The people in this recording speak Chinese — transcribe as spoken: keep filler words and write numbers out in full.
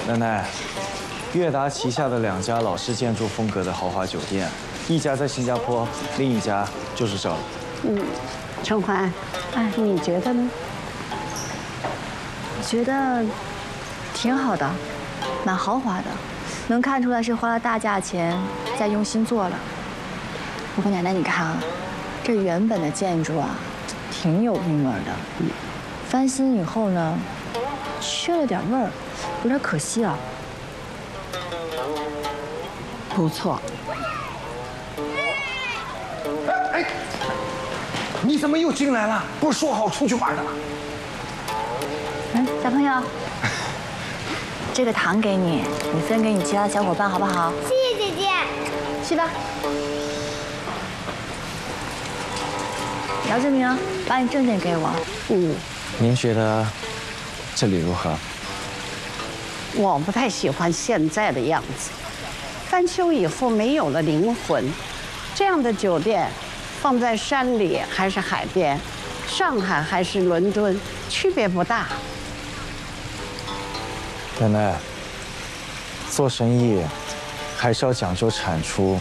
奶奶，悦达旗下的两家老式建筑风格的豪华酒店，一家在新加坡，另一家就是这儿。 嗯，陈欢，哎，你觉得呢？ 我觉得挺好的，蛮豪华的，能看出来是花了大价钱在用心做了。不过奶奶，你看啊，这原本的建筑啊，挺有韵味的。嗯，翻新以后呢，缺了点味儿，有点可惜啊。 不错。 哎，你怎么又进来了？不是说好出去玩的吗？ 嗯，小朋友，这个糖给你，你分给你其他的小伙伴好不好？ 谢谢姐姐。 去吧。姚志明，把你证件给我。 嗯， 您觉得这里如何？ 我不太喜欢现在的样子，翻修以后没有了灵魂。这样的酒店，放在山里还是海边，上海还是伦敦，区别不大。 奶奶，做生意还是要讲究产出。